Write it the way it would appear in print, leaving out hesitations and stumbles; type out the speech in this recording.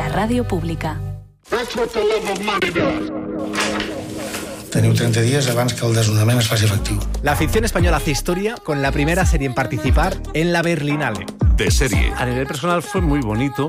la ràdio pública. Teniu 30 días abans que el desnonament es faci efectiu. La ficción española hace historia con la primera serie en participar en la Berlinale. De serie. A nivel personal fue muy bonito.